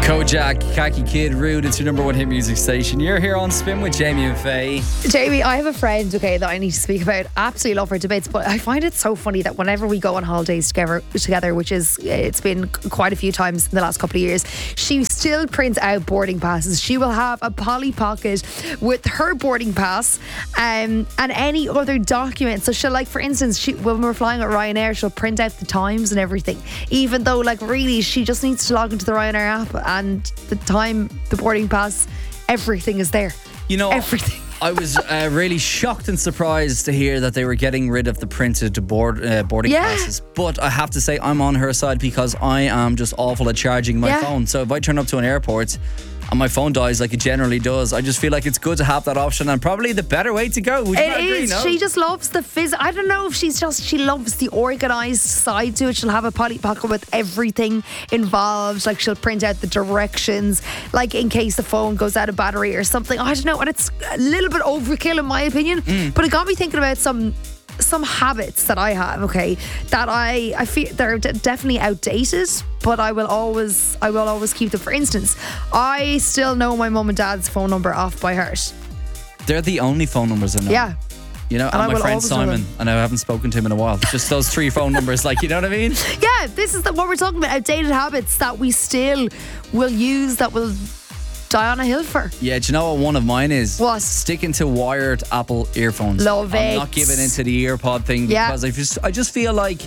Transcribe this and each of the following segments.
Kojak, Khaki Kid, Rude. It's your number one hit music station. You're here on Spin with Jamie and Faye. Jamie, I have a friend, that I need to speak about. Absolutely love her debates, but I find it so funny that whenever we go on holidays together, which is, it's been quite a few times in the last couple of years, she still prints out boarding passes. She will have a Polly Pocket with her boarding pass and any other document. So she'll, like, for instance, when we're flying at Ryanair, she'll print out the times and everything, even though, like, really, she just needs to log into the Ryanair app and the time, the boarding pass, everything is there. You know, everything. I was really shocked and surprised to hear that they were getting rid of the printed boarding passes. But I have to say, I'm on her side because I am just awful at charging my phone. So if I turn up to an airport and my phone dies like it generally does, I just feel like it's good to have that option and probably the better way to go. Would you not agree? No? She just loves the I don't know if she loves the organised side to it. She'll have a Polly Pocket with everything involved. Like, she'll print out the directions, like in case the phone goes out of battery or something. I don't know. And it's a little bit overkill in my opinion. But it got me thinking about some habits that I have, that I feel they're definitely outdated, but I will always keep them. For instance, I still know my mum and dad's phone number off by heart. They're the only phone numbers I know. Yeah. You know, and my friend Simon, and I haven't spoken to him in a while. Just those 3 phone numbers, like, you know what I mean? Yeah, this is what we're talking about, outdated habits that we still will use, that will die on a hill for. Yeah, do you know what one of mine is? What? Sticking to wired Apple earphones. Love it. I'm not giving into the earpod thing because I just feel like,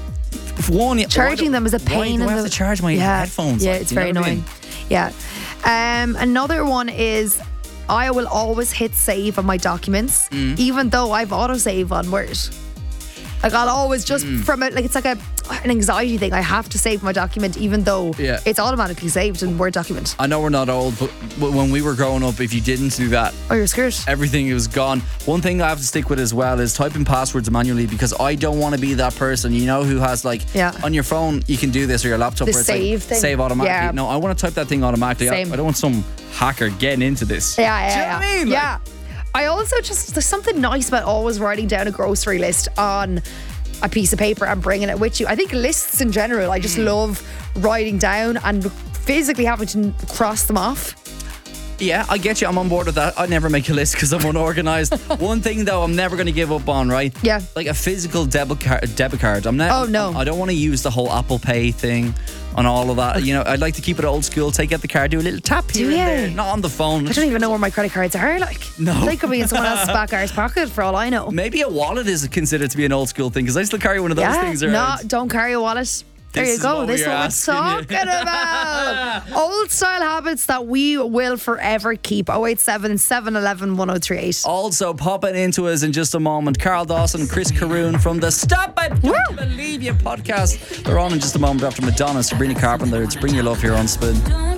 if one, charging them is a pain. Why do I have to charge my headphones? Yeah, it's very annoying. Yeah. Another one is I will always hit save on my documents, even though I've autosave on Word. Like, I'll always just from it, like, it's like an anxiety thing. I have to save my document even though it's automatically saved in Word document. I know we're not old, but when we were growing up, if you didn't do that, you're screwed. Everything was gone. One thing I have to stick with as well is typing passwords manually, because I don't want to be that person, who has, like, on your phone you can do this, or your laptop, the where it's save like, thing. Save automatically. Yeah. No, I want to type that thing automatically. Same. I don't want some hacker getting into this. Yeah. Do you know what I mean? Yeah. I also there's something nice about always writing down a grocery list on a piece of paper and bringing it with you. I think lists in general, I just love writing down and physically having to cross them off. Yeah, I get you. I'm on board with that. I never make a list because I'm unorganized. One thing though, I'm never going to give up on, right? Yeah. Like a physical debit card. I'm not. Oh no. I don't want to use the whole Apple Pay thing and all of that. I'd like to keep it old school. Take out the card, do a little tap here and there, not on the phone. I don't even know where my credit cards are. Like, no, they could be in someone else's back pocket for all I know. Maybe a wallet is considered to be an old school thing because I still carry one of those things around. No, don't carry a wallet. There you go. This is what we're talking about. Old style habits that we will forever keep. 087 711 1038. Also popping into us in just a moment, Carl Dawson, Chris Caroon from the Stop I Don't Believe You podcast. They're on in just a moment after Madonna, Sabrina Carpenter. It's Bring Your Love here on Spin.